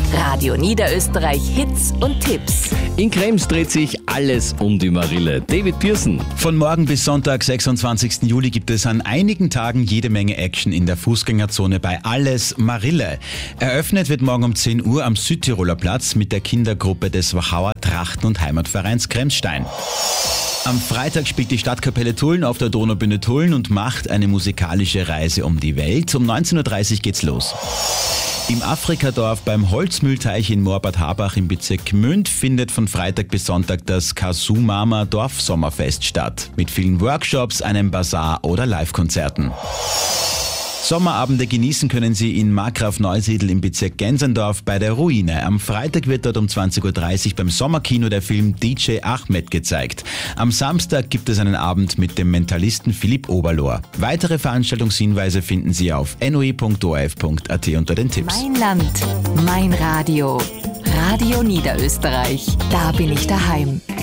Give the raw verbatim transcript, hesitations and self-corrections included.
Radio Niederösterreich Hits und Tipps. In Krems dreht sich alles um die Marille. David Pearson. Von morgen bis Sonntag, sechsundzwanzigsten Juli, gibt es an einigen Tagen jede Menge Action in der Fußgängerzone bei Alles Marille. Eröffnet wird morgen um zehn Uhr am Südtiroler Platz mit der Kindergruppe des Wachauer Trachten- und Heimatvereins Kremsstein. Am Freitag spielt die Stadtkapelle Tulln auf der Donaubühne Tulln und macht eine musikalische Reise um die Welt. Um neunzehn Uhr dreißig geht's los. Im Afrikadorf beim Holzmühlteich in Moorbad-Habach im Bezirk Gmünd findet von Freitag bis Sonntag das Kasumama Dorfsommerfest statt. Mit vielen Workshops, einem Bazar oder Live-Konzerten. Sommerabende genießen können Sie in Markgraf-Neusiedl im Bezirk Gensendorf bei der Ruine. Am Freitag wird dort um zwanzig Uhr dreißig beim Sommerkino der Film D J Ahmed gezeigt. Am Samstag gibt es einen Abend mit dem Mentalisten Philipp Oberlohr. Weitere Veranstaltungshinweise finden Sie auf n o i punkt o r f punkt a t unter den Tipps. Mein Land, mein Radio. Radio Niederösterreich. Da bin ich daheim.